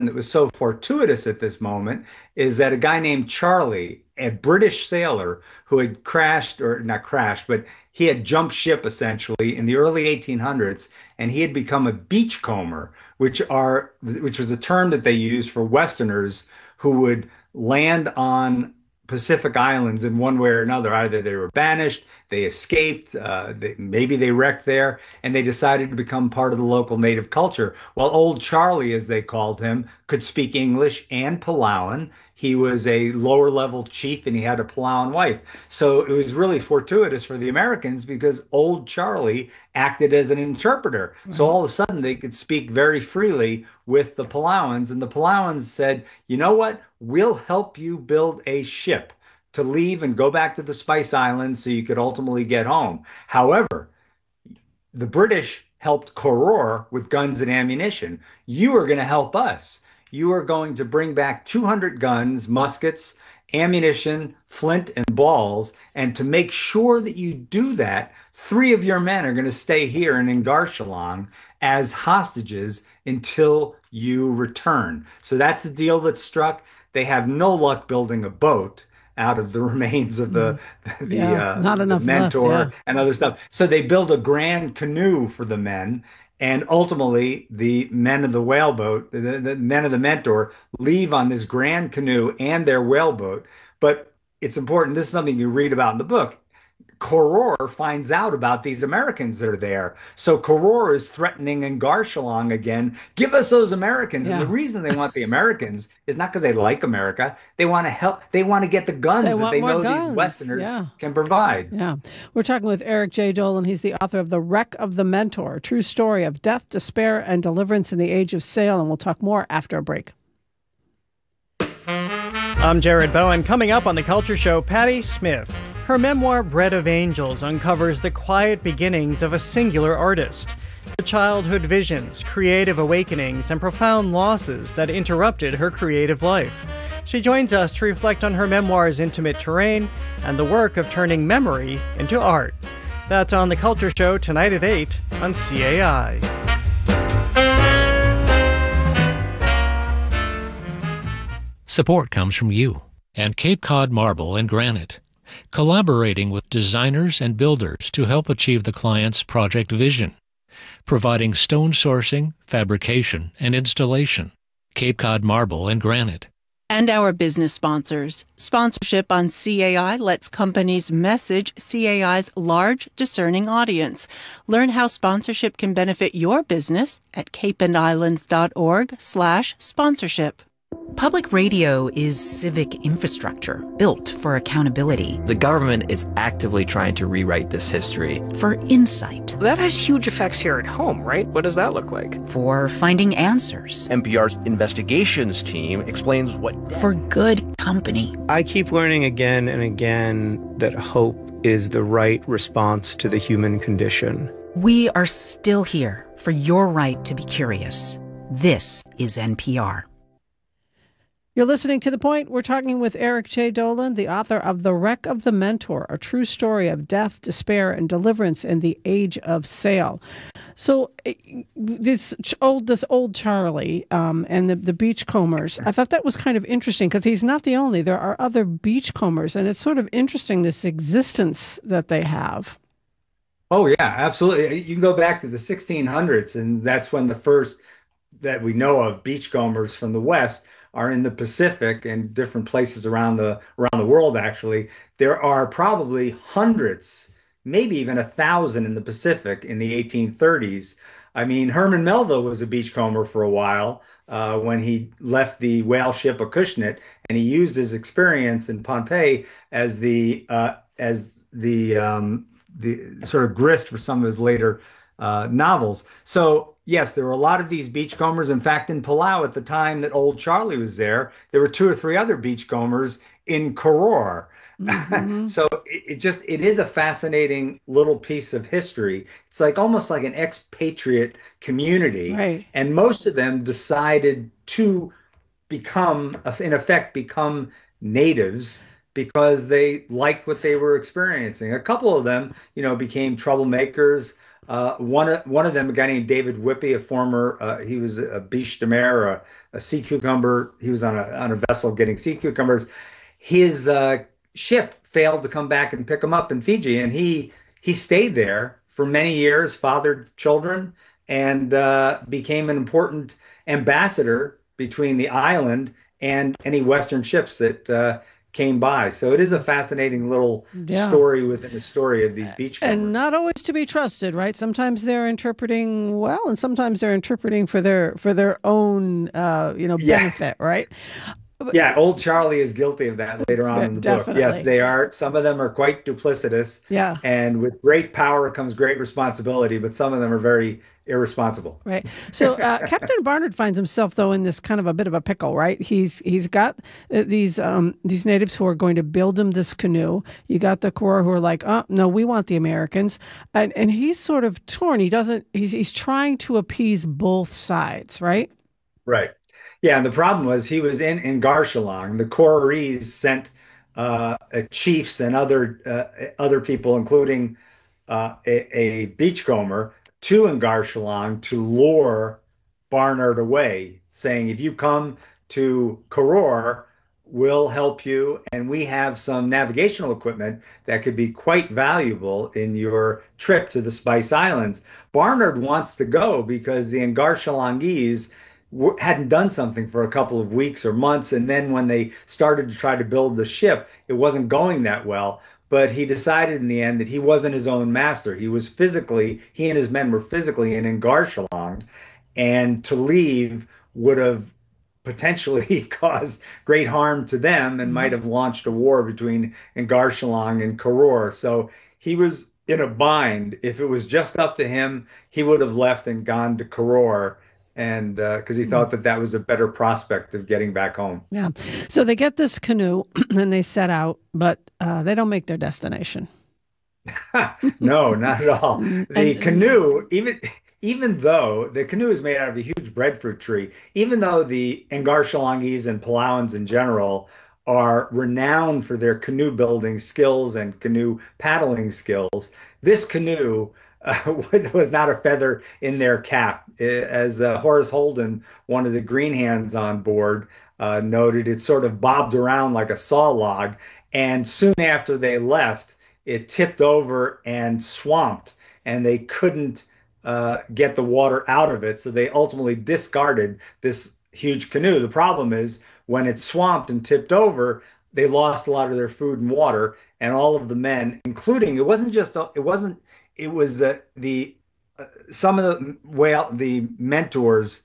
that was so fortuitous at this moment is that a guy named Charlie, a British sailor who had crashed, or not crashed, but he had jumped ship essentially in the early 1800s, and he had become a beachcomber, which was a term that they used for Westerners who would land on Pacific Islands in one way or another. Either they were banished, they escaped, maybe they wrecked there, and they decided to become part of the local native culture. Well, old Charlie, as they called him, could speak English and Palawan. He was a lower level chief and he had a Palawan wife. So it was really fortuitous for the Americans because old Charlie acted as an interpreter. So Right. all of a sudden they could speak very freely with the Palauans. And the Palauans said, you know what? We'll help you build a ship to leave and go back to the Spice Islands so you could ultimately get home. However, the British helped Koror with guns and ammunition. You are going to help us. You are going to bring back 200 guns, muskets, ammunition, flint, and balls. And to make sure that you do that, three of your men are going to stay here in Ingarshalong as hostages until you return. So that's the deal that's struck. They have no luck building a boat out of the remains of Mm. Yeah, not the enough left. Yeah. Mentor and other stuff. So they build a grand canoe for the men, and ultimately the men of the whaleboat, the men of the Mentor, leave on this grand canoe and their whaleboat. But it's important. This is something you read about in the book. Koror finds out about these Americans that are there. So Koror is threatening Ngarshalong again. Give us those Americans. And the Yeah. reason they want the Americans is not because they like America. They want to help. They want to get the They guns that want they more know these guns. Westerners Yeah. can provide. Yeah. We're talking with Eric J. Dolan. He's the author of The Wreck of the Mentor, a true story of death, despair, and deliverance in the age of sail. And we'll talk more after a break. I'm Jared Bowen. Coming up on The Culture Show, Patti Smith. Her memoir, Bread of Angels, uncovers the quiet beginnings of a singular artist. The childhood visions, creative awakenings, and profound losses that interrupted her creative life. She joins us to reflect on her memoir's intimate terrain and the work of turning memory into art. That's on The Culture Show tonight at 8 on CAI. Support comes from you and Cape Cod Marble and Granite, collaborating with designers and builders to help achieve the client's project vision, providing stone sourcing, fabrication, and installation. Cape Cod Marble and Granite. And our business sponsors. Sponsorship on CAI lets companies message CAI's large, discerning audience. Learn how sponsorship can benefit your business at capeandislands.org/sponsorship. Public radio is civic infrastructure built for accountability, The government is actively trying to rewrite this history. for insight, That has huge effects here at home, right? What does that look like? for finding answers, NPR's investigations team explains what... for good company. I keep learning again and again that hope is the right response to the human condition. We are still here for your right to be curious. This is NPR. You're listening to The Point. We're talking with Eric J. Dolan, the author of The Wreck of the Mentor, a true story of death, despair, and deliverance in the age of sail. So this old Charlie and the beachcombers, I thought that was kind of interesting because he's not the only. There are other beachcombers, and it's sort of interesting, this existence that they have. Oh, yeah, absolutely. You can go back to the 1600s, and that's when the first that we know of beachcombers from the West are in the Pacific and different places around the world. Actually, there are probably hundreds, maybe even 1,000 in the Pacific in the 1830s. I mean, Herman Melville was a beachcomber for a while when he left the whale ship Acushnet, and he used his experience in Pohnpei as the sort of grist for some of his later novels. So yes, there were a lot of these beachcombers. In fact, in Palau at the time that old Charlie was there, there were two or three other beachcombers in Koror. Mm-hmm. So it is a fascinating little piece of history. It's like almost like an expatriate community. Right. And most of them decided to in effect, become natives because they liked what they were experiencing. A couple of them, became troublemakers. One of them, a guy named David Whippy, a former, he was a biche de mer, a sea cucumber. He was on a vessel getting sea cucumbers. His ship failed to come back and pick him up in Fiji, and he stayed there for many years, fathered children, and became an important ambassador between the island and any Western ships that came by. So it is a fascinating little story within the story of these beachcombers. And not always to be trusted, right? Sometimes they're interpreting well, and sometimes they're interpreting for their own benefit, right? Yeah, old Charlie is guilty of that later on in the book. Yes, they are. Some of them are quite duplicitous. Yeah. And with great power comes great responsibility, but some of them are very irresponsible. Right. So Captain Barnard finds himself, though, in this kind of a bit of a pickle, right? He's got these natives who are going to build him this canoe. You got the Koror who are like, oh, no, we want the Americans. And he's sort of torn. He's trying to appease both sides, right? Right. Yeah, and the problem was he was in Ngarlshalang. The Kororese sent chiefs and other people, including a beachcomber, to Ngarlshalang to lure Barnard away, saying, if you come to Koror, we'll help you, and we have some navigational equipment that could be quite valuable in your trip to the Spice Islands. Barnard wants to go because the Ngarlshalangese hadn't done something for a couple of weeks or months. And then when they started to try to build the ship, it wasn't going that well. But he decided in the end that he wasn't his own master. He and his men were physically in Ngarlshalang, and to leave would have potentially caused great harm to them and might have launched a war between Ngarlshalang and Koror. So he was in a bind. If it was just up to him, he would have left and gone to Koror, and because he thought that was a better prospect of getting back home. Yeah. So they get this canoe and they set out, but they don't make their destination. No, not at all. The canoe, even though the canoe is made out of a huge breadfruit tree, even though the Ngarlshalangese and Palauans in general are renowned for their canoe building skills and canoe paddling skills, this canoe was not a feather in their cap. As Horace Holden, one of the green hands on board, noted, it sort of bobbed around like a saw log. And soon after they left, it tipped over and swamped, and they couldn't get the water out of it. So they ultimately discarded this huge canoe. The problem is when it swamped and tipped over, they lost a lot of their food and water, and all of the men, including, it was some of the mentors'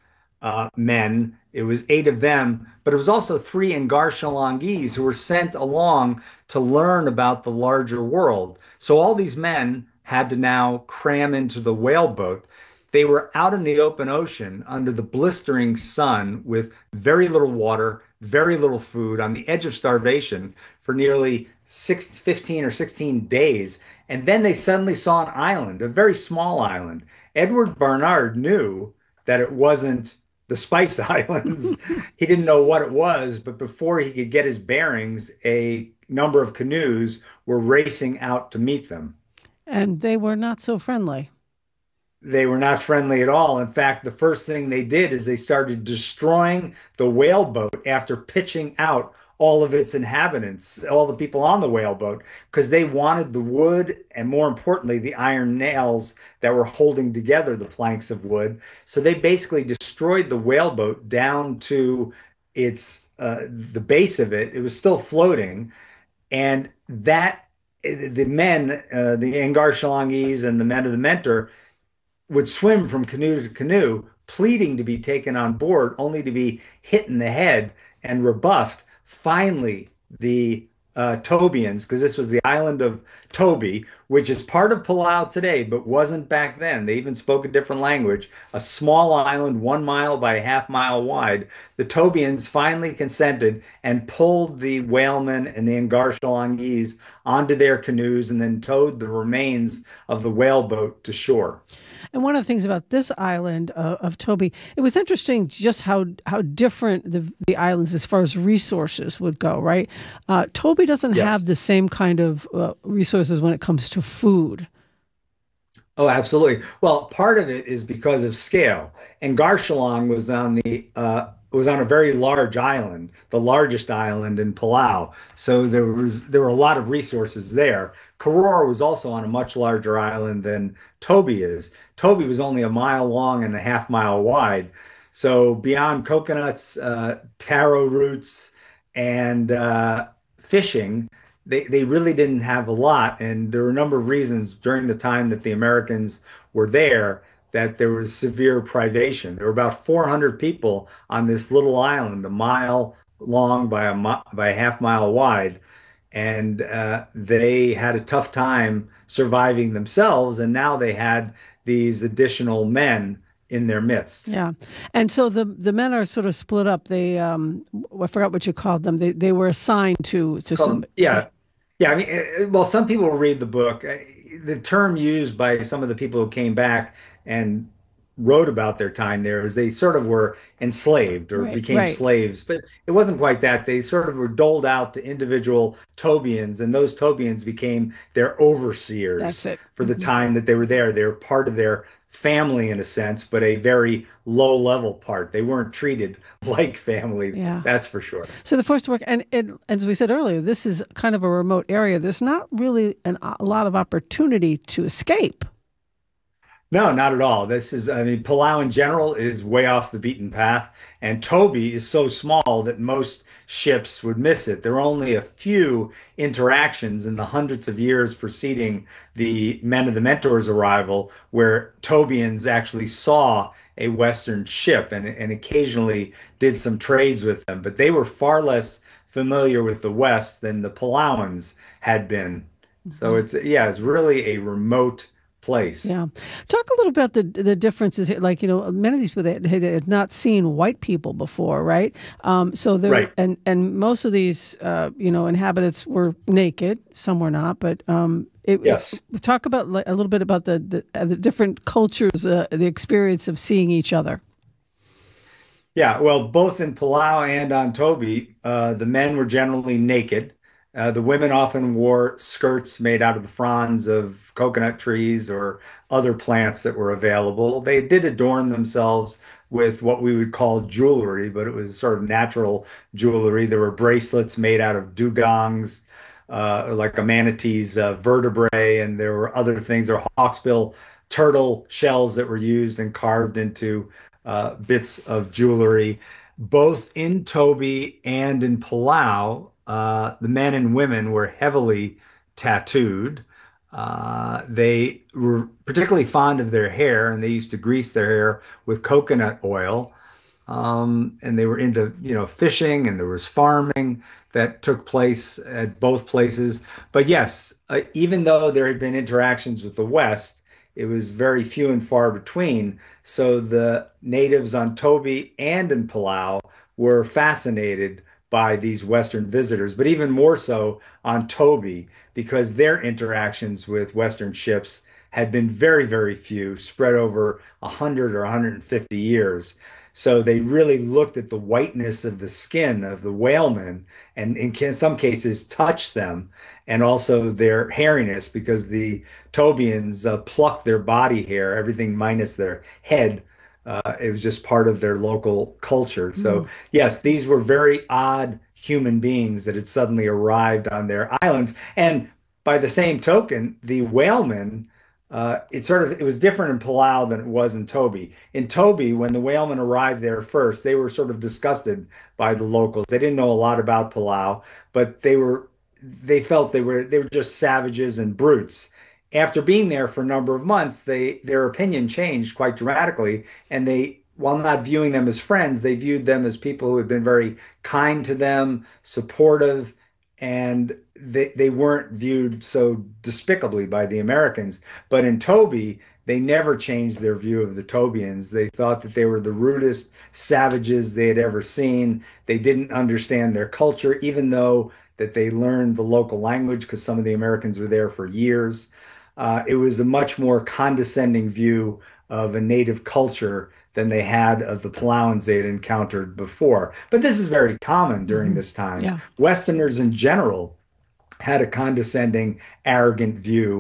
men. It was 8 of them, but it was also 3 Ngarlshalangese who were sent along to learn about the larger world. So all these men had to now cram into the whaleboat. They were out in the open ocean under the blistering sun with very little water, very little food, on the edge of starvation for nearly 15 or 16 days. And then they suddenly saw an island, a very small island. Edward Barnard knew that it wasn't the Spice Islands. He didn't know what it was, but before he could get his bearings, a number of canoes were racing out to meet them. And they were not so friendly. They were not friendly at all. In fact, the first thing they did is they started destroying the whaleboat after pitching out all of its inhabitants, all the people on the whaleboat, because they wanted the wood and, more importantly, the iron nails that were holding together the planks of wood. So they basically destroyed the whaleboat down to its the base of it. It was still floating, and that the men, the Ngarlshalangese and the men of the Mentor, would swim from canoe to canoe, pleading to be taken on board, only to be hit in the head and rebuffed. Finally, the Tobians, because this was the island of Tobi, which is part of Palau today, but wasn't back then. They even spoke a different language, a small island 1 mile by a half-mile wide. The Tobians finally consented and pulled the whalemen and the Ngarlshalangese onto their canoes and then towed the remains of the whaleboat to shore. And one of the things about this island of Tobi, it was interesting just how different the islands as far as resources would go, right? Tobi doesn't have the same kind of resources when it comes to food. Oh, absolutely. Well, part of it is because of scale. And Garcelon was on a very large island, the largest island in Palau. So there were a lot of resources there. Koror was also on a much larger island than Toby is. Toby was only a mile long and a half mile wide. So beyond coconuts, taro roots, and fishing, they really didn't have a lot. And there were a number of reasons during the time that the Americans were there that there was severe privation. There were about 400 people on this little island, a mile long by by a half mile wide, and they had a tough time surviving themselves. And now they had these additional men in their midst. Yeah, and so the men are sort of split up. They I forgot what you called them. They were assigned to some. Yeah, yeah. I mean, well, some people read the book. The term used by some of the people who came back and wrote about their time there is they sort of were enslaved or became slaves, but it wasn't quite that. They sort of were doled out to individual Tobians, and those Tobians became their overseers. That's it. For the time that they were there. They were part of their family in a sense, but a very low level part. They weren't treated like family. Yeah. That's for sure. So the forced work, and as we said earlier, this is kind of a remote area. There's not really a lot of opportunity to escape. No, not at all. I mean, Palau in general is way off the beaten path, and Toby is so small that most ships would miss it. There are only a few interactions in the hundreds of years preceding the Men of the Mentor's arrival where Tobians actually saw a Western ship and occasionally did some trades with them, but they were far less familiar with the West than the Palauans had been. So it's really a remote place. Yeah. Talk a little about the differences. Like, many of these people they had not seen white people before, right? So there, right. And most of these, inhabitants were naked. Some were not, but yes. Talk about a little bit about the different cultures, the experience of seeing each other. Yeah, well, both in Palau and on Toby, the men were generally naked. The women often wore skirts made out of the fronds of coconut trees or other plants that were available. They did adorn themselves with what we would call jewelry, but it was sort of natural jewelry. There were bracelets made out of dugongs, like a manatee's vertebrae, and there were other things. There were hawksbill turtle shells that were used and carved into bits of jewelry. Both in Toby and in Palau, the men and women were heavily tattooed. They were particularly fond of their hair, and they used to grease their hair with coconut oil. And they were into, fishing, and there was farming that took place at both places. But yes, even though there had been interactions with the West, it was very few and far between. So the natives on Toby and in Palau were fascinated by these Western visitors, but even more so on Toby, because their interactions with Western ships had been very, very few, spread over 100 or 150 years. So they really looked at the whiteness of the skin of the whalemen and in some cases touched them, and also their hairiness, because the Tobians plucked their body hair, everything minus their head. It was just part of their local culture. So yes, these were very odd human beings that had suddenly arrived on their islands. And by the same token, the whalemen, it was different in Palau than it was in Toby. In Toby, when the whalemen arrived there first, they were sort of disgusted by the locals. They didn't know a lot about Palau, but they felt they were just savages and brutes. After being there for a number of months, their opinion changed quite dramatically, and while not viewing them as friends, they viewed them as people who had been very kind to them, supportive, and they weren't viewed so despicably by the Americans. But in Toby, they never changed their view of the Tobians. They thought that they were the rudest savages they had ever seen. They didn't understand their culture, even though that they learned the local language, because some of the Americans were there for years. It was a much more condescending view of a native culture than they had of the Palauans they had encountered before. But this is very common during this time. Yeah. Westerners in general had a condescending, arrogant view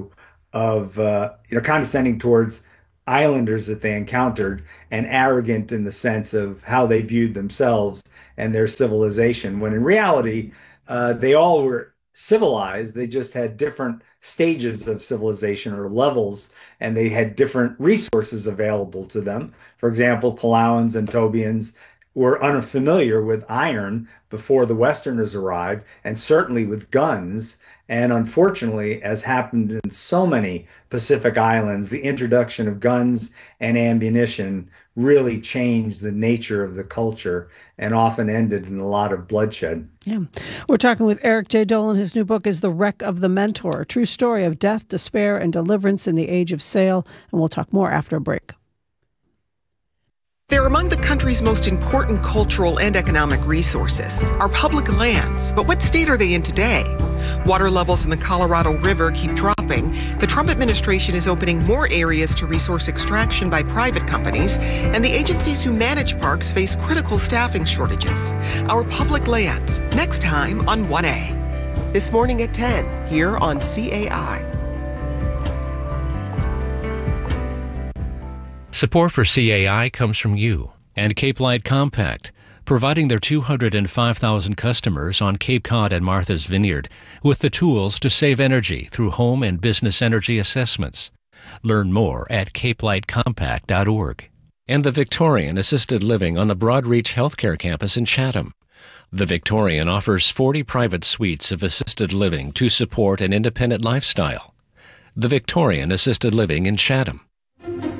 of condescending towards islanders that they encountered and arrogant in the sense of how they viewed themselves and their civilization, when in reality, they all were civilized. They just had different stages of civilization or levels, and they had different resources available to them. For example, Palauans and Tobians were unfamiliar with iron before the Westerners arrived, and certainly with guns. And unfortunately, as happened in so many Pacific islands, the introduction of guns and ammunition really changed the nature of the culture and often ended in a lot of bloodshed. Yeah. We're talking with Eric J. Dolin. His new book is The Wreck of the Mentor, a true story of death, despair, and deliverance in the age of sail. And we'll talk more after a break. They're among the country's most important cultural and economic resources, our public lands. But what state are they in today? Water levels in the Colorado River keep dropping. The Trump administration is opening more areas to resource extraction by private companies, and the agencies who manage parks face critical staffing shortages. Our public lands, next time on 1A. This morning at 10, here on CAI. Support for CAI comes from you and Cape Light Compact, providing their 205,000 customers on Cape Cod and Martha's Vineyard with the tools to save energy through home and business energy assessments. Learn more at capelightcompact.org. And the Victorian Assisted Living on the Broadreach Healthcare Campus in Chatham. The Victorian offers 40 private suites of assisted living to support an independent lifestyle. The Victorian Assisted Living in Chatham.